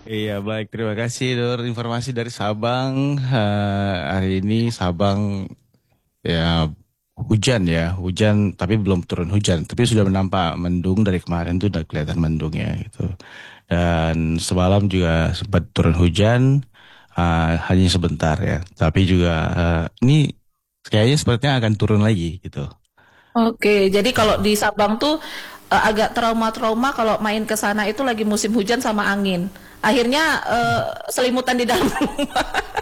Iya, baik. Terima kasih, Nur. Informasi dari Sabang. Hari ini Sabang ya hujan ya, hujan tapi belum turun hujan, tapi sudah menampak mendung dari kemarin tuh udah kelihatan mendungnya gitu. Dan semalam juga sempat turun hujan, hanya sebentar ya. Tapi juga ini kayaknya sepertinya akan turun lagi gitu. Oke, jadi kalau di Sabang tuh agak trauma-trauma kalau main ke sana itu lagi musim hujan sama angin. Akhirnya selimutan di dalam rumah.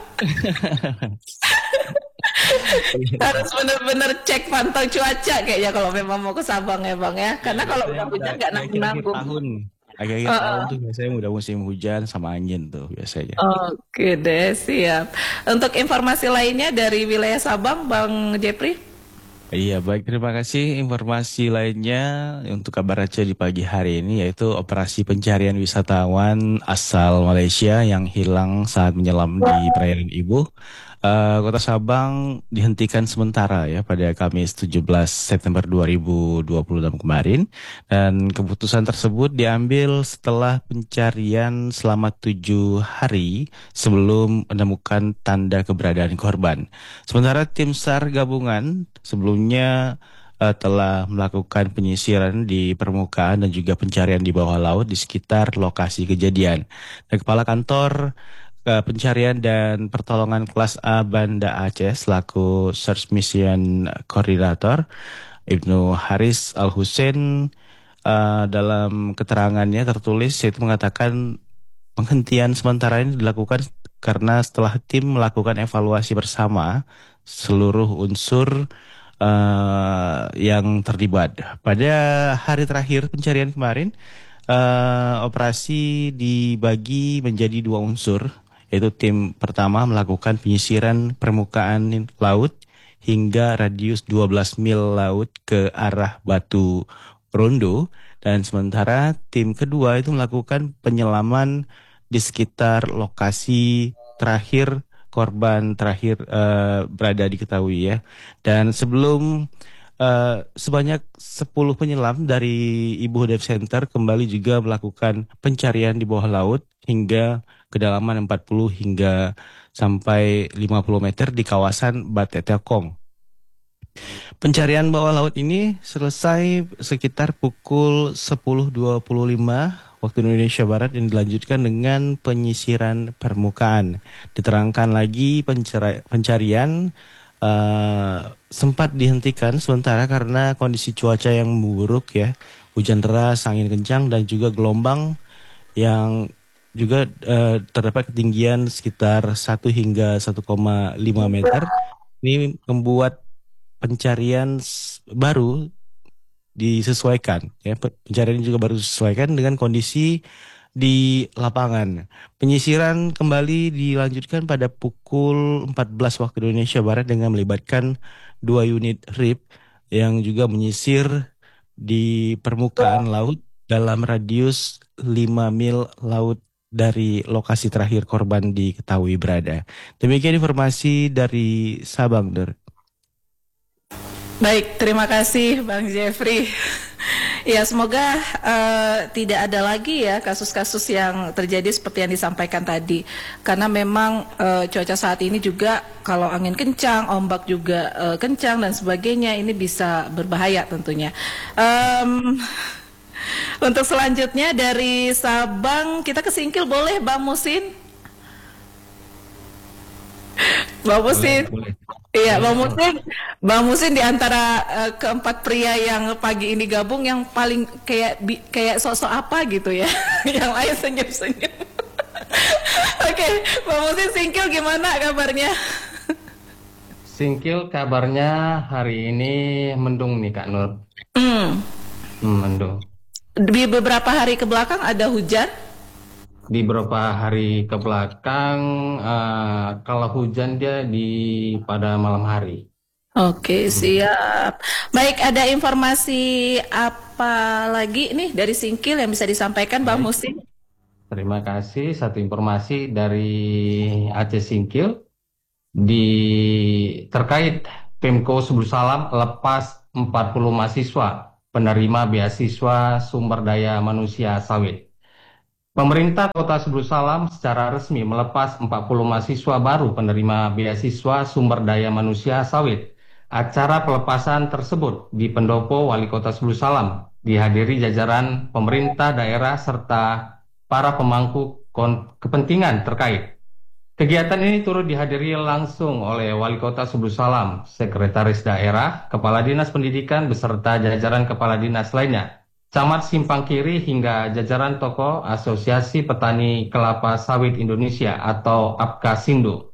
Harus bener-bener cek pantau cuaca kayaknya kalau memang mau ke Sabang ya Bang ya. Ya Karena kalau biasanya udah udah hujan nggak di akhir-akhir nanggung-nanggung. tahun. Akhir-akhir tahun tuh biasanya udah musim hujan sama angin tuh biasanya. Oke deh, siap. Untuk informasi lainnya dari wilayah Sabang, Bang Jepri? Iya, baik. Terima kasih. Informasi lainnya untuk kabar Aceh di pagi hari ini yaitu operasi pencarian wisatawan asal Malaysia yang hilang saat menyelam di perairan Ibu. Kota Sabang dihentikan sementara ya pada Kamis 17 September 2026 kemarin. Dan keputusan tersebut diambil setelah pencarian selama 7 hari sebelum menemukan tanda keberadaan korban. Sementara tim SAR gabungan sebelumnya telah melakukan penyisiran di permukaan dan juga pencarian di bawah laut di sekitar lokasi kejadian. Dan Kepala Kantor Pencarian dan Pertolongan Kelas A Banda Aceh selaku Search Mission Coordinator Ibnu Haris Al Hussein dalam keterangannya tertulis yaitu mengatakan penghentian sementara ini dilakukan karena setelah tim melakukan evaluasi bersama seluruh unsur yang terlibat. Pada hari terakhir pencarian kemarin, operasi dibagi menjadi dua unsur, yaitu tim pertama melakukan penyisiran permukaan laut hingga radius 12 mil laut ke arah Batu Rondo, dan sementara tim kedua itu melakukan penyelaman di sekitar lokasi terakhir korban terakhir berada diketahui ya. Dan sebelum sebanyak 10 penyelam dari Ibu Dive Center kembali juga melakukan pencarian di bawah laut hingga kedalaman 40 hingga sampai 50 meter di kawasan Bate Telkom. Pencarian bawah laut ini selesai sekitar pukul 10.25 waktu Indonesia Barat dan dilanjutkan dengan penyisiran permukaan. Diterangkan lagi pencarian sempat dihentikan sementara karena kondisi cuaca yang buruk ya, hujan deras, angin kencang dan juga gelombang yang juga terdapat ketinggian sekitar 1 hingga 1,5 meter. Ini membuat pencarian baru disesuaikan ya, pencarian juga baru disesuaikan dengan kondisi di lapangan. Penyisiran kembali dilanjutkan pada pukul 14 waktu Indonesia Barat dengan melibatkan 2 unit RIP yang juga menyisir di permukaan laut dalam radius 5 mil laut dari lokasi terakhir korban diketahui berada. Demikian informasi dari Sabang, Der. Baik, terima kasih Bang Jeffrey. Ya, semoga tidak ada lagi ya kasus-kasus yang terjadi seperti yang disampaikan tadi. Karena memang cuaca saat ini juga kalau angin kencang, ombak juga kencang dan sebagainya, ini bisa berbahaya tentunya. Em, untuk selanjutnya dari Sabang kita ke Singkil boleh Bang Musin? Bang Boleh, Musin. boleh. Iya, Boleh, Bang Nur. Musin, Bang Musin di antara keempat pria yang pagi ini gabung yang paling kayak sosok apa gitu ya? Yang lain senyum-senyum. Oke, Bang Musin Singkil gimana kabarnya? Singkil kabarnya hari ini mendung nih Kak Nur. Hmm, Mendung. di beberapa hari ke belakang ada hujan. Di beberapa hari ke belakang, kalau hujan dia di pada malam hari. Oke, Hmm. siap. Baik, ada informasi apa lagi nih dari Singkil yang bisa disampaikan Bang Baik, Musin? terima kasih. Satu informasi dari Aceh Singkil di terkait Pemko Subur Salam lepas 40 mahasiswa penerima beasiswa sumber daya manusia sawit. Pemerintah Kota Sebelu Salam secara resmi melepas 40 mahasiswa baru penerima beasiswa sumber daya manusia sawit. Acara pelepasan tersebut di Pendopo Wali Kota Sebelu Salam dihadiri jajaran pemerintah daerah serta para pemangku kepentingan terkait. Kegiatan ini turut dihadiri langsung oleh Wali Kota Sebelu Salam, Sekretaris Daerah, Kepala Dinas Pendidikan beserta jajaran Kepala Dinas lainnya, Camat Simpang Kiri hingga jajaran tokoh Asosiasi Petani Kelapa Sawit Indonesia atau APKASindo.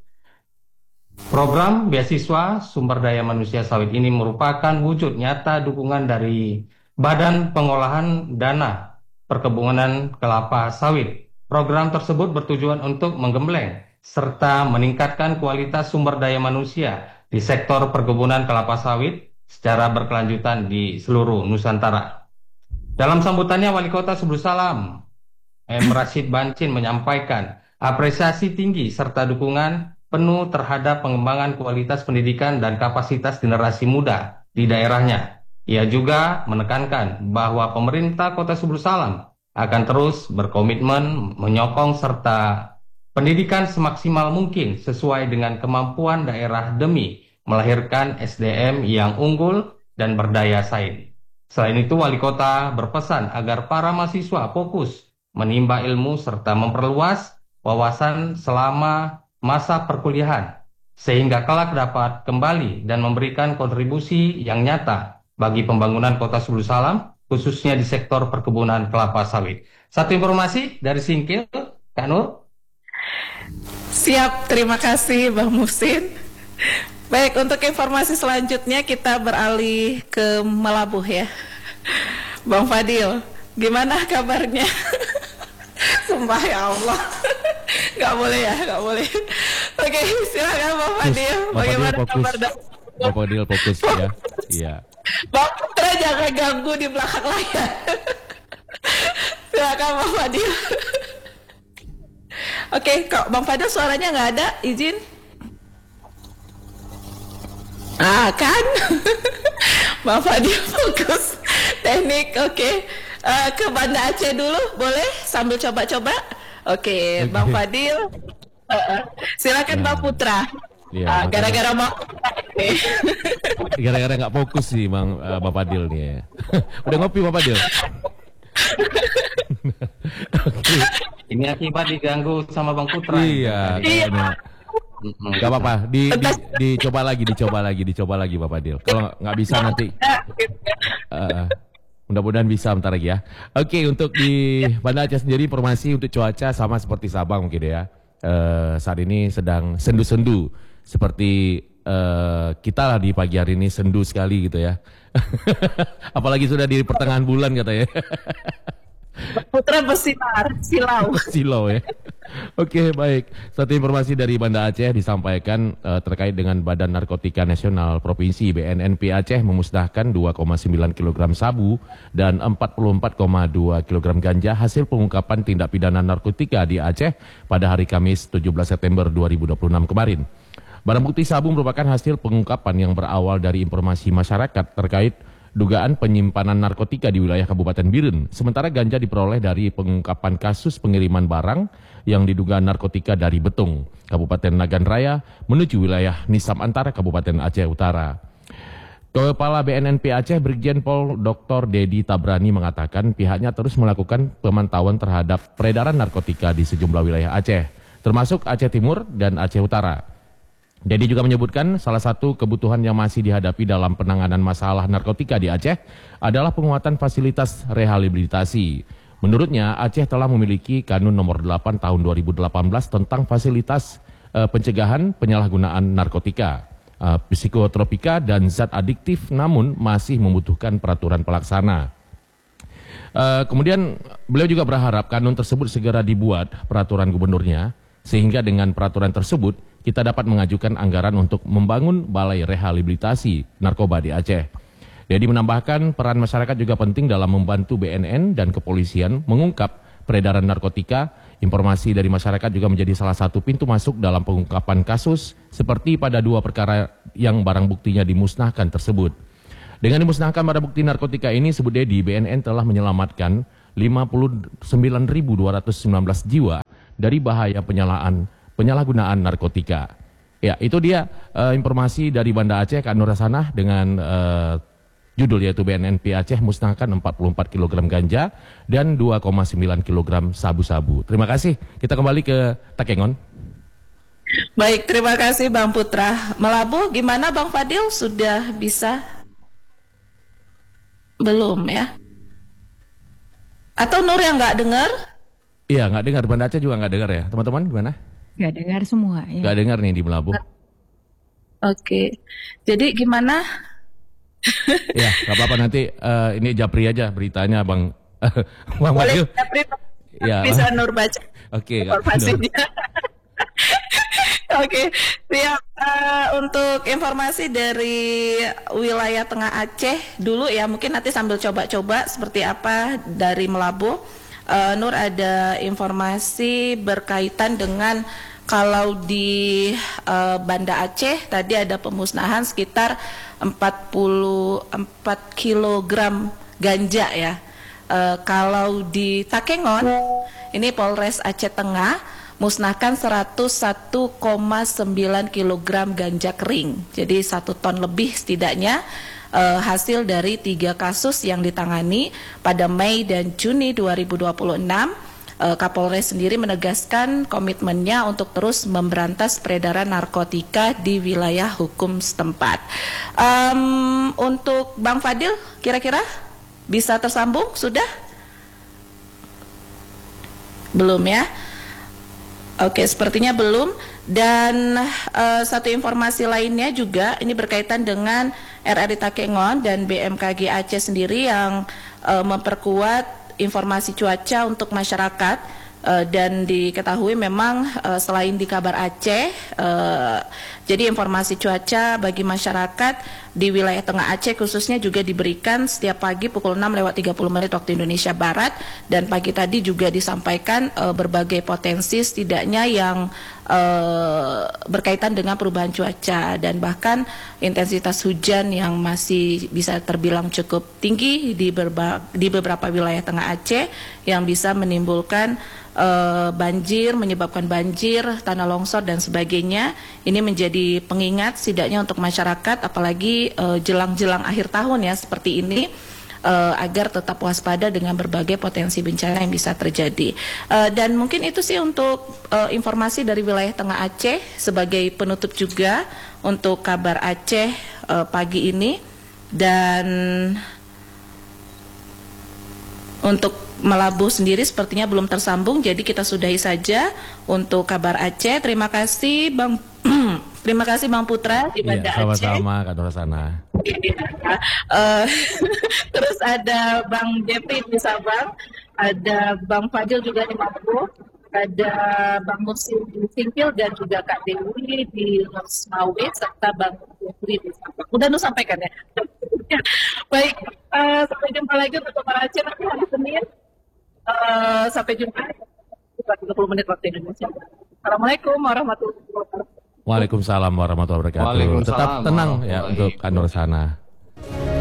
Program beasiswa sumber daya manusia sawit ini merupakan wujud nyata dukungan dari Badan Pengolahan Dana Perkebunan Kelapa Sawit. Program tersebut bertujuan untuk menggembleng serta meningkatkan kualitas sumber daya manusia di sektor perkebunan kelapa sawit secara berkelanjutan di seluruh Nusantara. Dalam sambutannya, Wali Kota Sebelu Salam, M. Rashid Bancin menyampaikan apresiasi tinggi serta dukungan penuh terhadap pengembangan kualitas pendidikan dan kapasitas generasi muda di daerahnya. Ia juga menekankan bahwa pemerintah Kota Sebelu Salam akan terus berkomitmen menyokong serta pendidikan semaksimal mungkin sesuai dengan kemampuan daerah demi melahirkan SDM yang unggul dan berdaya saing. Selain itu, Wali Kota berpesan agar para mahasiswa fokus menimba ilmu serta memperluas wawasan selama masa perkuliahan, sehingga kelak dapat kembali dan memberikan kontribusi yang nyata bagi pembangunan Kota Sebelu Salam, khususnya di sektor perkebunan kelapa sawit. Satu informasi dari Singkil, Kak Nur. Siap, terima kasih Bang Muhsin. Baik, untuk informasi selanjutnya kita beralih ke Melabuh ya. Bang Fadil, gimana kabarnya? Sumpah ya Allah. Gak boleh ya, gak boleh. Oke, silakan Bang Fadil. Bagaimana kabar? Bang Fadil fokus ya. Iya. Bang Putra jangan ganggu di belakang layar. Silakan Bang Fadil. Oke, kok Bang Fadil suaranya nggak ada, izin. Kan Bang Fadil fokus teknik. Oke. Ke Banda Aceh dulu boleh sambil coba-coba. Oke. Bang Fadil silakan Bang Putra. Ya, gara-gara gara-gara nggak fokus sih Bang Fadil nih ya. Udah ngopi Bang Fadil? Okay. Ini akibat diganggu sama Bang Putra. Iya. Gak apa-apa, dicoba lagi Pak Fadil. Kalau nggak bisa nanti, mudah-mudahan bisa bentar lagi ya. Oke, untuk di Banda Aceh sendiri informasi untuk cuaca sama seperti Sabang mungkin ya. Saat ini sedang sendu-sendu seperti kita lah di pagi hari ini sendu sekali gitu ya. Apalagi sudah di pertengahan bulan katanya. Putra bersinar, silau ya. Oke, baik. Satu informasi dari Banda Aceh disampaikan terkait dengan Badan Narkotika Nasional Provinsi BNNP Aceh memusnahkan 2,9 kg sabu dan 44,2 kg ganja hasil pengungkapan tindak pidana narkotika di Aceh pada hari Kamis 17 September 2026 kemarin. Barang bukti sabu merupakan hasil pengungkapan yang berawal dari informasi masyarakat terkait dugaan penyimpanan narkotika di wilayah Kabupaten Biren. Sementara ganja diperoleh dari pengungkapan kasus pengiriman barang yang diduga narkotika dari Betung, Kabupaten Nagan Raya, menuju wilayah Nisam Antara, Kabupaten Aceh Utara. Kepala BNNP Aceh Brigjen Pol Dr. Dedi Tabrani mengatakan pihaknya terus melakukan pemantauan terhadap peredaran narkotika di sejumlah wilayah Aceh, termasuk Aceh Timur dan Aceh Utara. Dedi juga menyebutkan salah satu kebutuhan yang masih dihadapi dalam penanganan masalah narkotika di Aceh adalah penguatan fasilitas rehabilitasi. Menurutnya, Aceh telah memiliki Kanun Nomor 8 Tahun 2018 tentang fasilitas pencegahan penyalahgunaan narkotika, psikotropika, dan zat adiktif, namun masih membutuhkan peraturan pelaksana. Kemudian beliau juga berharap kanun tersebut segera dibuat peraturan gubernurnya, sehingga dengan peraturan tersebut kita dapat mengajukan anggaran untuk membangun balai rehabilitasi narkoba di Aceh. Dedi menambahkan peran masyarakat juga penting dalam membantu BNN dan kepolisian mengungkap peredaran narkotika. Informasi dari masyarakat juga menjadi salah satu pintu masuk dalam pengungkapan kasus seperti pada 2 perkara yang barang buktinya dimusnahkan tersebut. Dengan dimusnahkan barang bukti narkotika ini, sebut Dedi, BNN telah menyelamatkan 59.219 jiwa dari bahaya penyalahgunaan narkotika. Ya, itu dia informasi dari Banda Aceh, Kak Nur Hasanah, dengan judul yaitu BNNP Aceh musnahkan 44 kg ganja dan 2,9 kg sabu-sabu. Terima kasih. Kita kembali ke Takengon. Baik, terima kasih Bang Putra. Melabuh gimana Bang Fadil? Sudah bisa? Belum ya? Atau Nur yang nggak dengar? Iya, nggak dengar. Banda Aceh juga nggak dengar ya. Teman-teman gimana? Nggak dengar semua ya. Nggak dengar nih di Melabuh. Oke. Jadi gimana? Ya, nggak apa-apa, nanti ini Japri aja beritanya Bang Bang Boleh Fadil. Japri, Ya. bisa Nur baca Oke, Kak Nur. informasinya. Oke, siap. Untuk informasi dari wilayah Tengah Aceh dulu ya, mungkin nanti sambil coba-coba seperti apa dari Melabuh. Nur ada informasi berkaitan dengan kalau di Banda Aceh tadi ada pemusnahan sekitar 44 kilogram ganja ya. Kalau di Takengon ini Polres Aceh Tengah musnahkan 101,9 kilogram ganja kering. Jadi 1 ton lebih setidaknya hasil dari 3 kasus yang ditangani pada Mei dan Juni 2026. Kapolres sendiri menegaskan komitmennya untuk terus memberantas peredaran narkotika di wilayah hukum setempat. Untuk Bang Fadil, kira-kira bisa tersambung? Sudah? Belum ya? Oke, sepertinya belum. Dan satu informasi lainnya juga, ini berkaitan dengan RRI Takengon dan BMKG Aceh sendiri yang memperkuat informasi cuaca untuk masyarakat, dan diketahui memang selain di kabar Aceh, jadi informasi cuaca bagi masyarakat di wilayah Tengah Aceh khususnya juga diberikan setiap pagi pukul 6:30 waktu Indonesia Barat, dan pagi tadi juga disampaikan berbagai potensi setidaknya yang berkaitan dengan perubahan cuaca dan bahkan intensitas hujan yang masih bisa terbilang cukup tinggi di beberapa wilayah Tengah Aceh yang bisa menimbulkan banjir, menyebabkan banjir, tanah longsor dan sebagainya. Ini menjadi pengingat setidaknya untuk masyarakat, apalagi jelang-jelang akhir tahun ya seperti ini, agar tetap waspada dengan berbagai potensi bencana yang bisa terjadi. Dan mungkin itu sih untuk informasi dari wilayah Tengah Aceh sebagai penutup juga untuk kabar Aceh pagi ini. Dan untuk Melabuh sendiri sepertinya belum tersambung, jadi kita sudahi saja untuk kabar Aceh. Terima kasih Bang terima kasih Bang Putra di Banda Aceh. Sama-sama Kak Nur Hasanah. Terus ada Bang Jeffrey di Sabang, ada Bang Fadil juga di Melabuh, ada Bang Musim di Singkil dan juga Kak Dewi di Losmawe serta Bang Jeffrey di Sabang. Udah Nur sampaikan ya. Baik, sampai jumpa lagi untuk kabar Aceh nanti hari Senin. Sampai jumpa 30 menit waktu Indonesia. Assalamualaikum warahmatullahi wabarakatuh. Waalaikumsalam warahmatullahi wabarakatuh. Waalaikumsalam Tetap tenang ya warahmatullahi untuk Kak Nur Hasanah.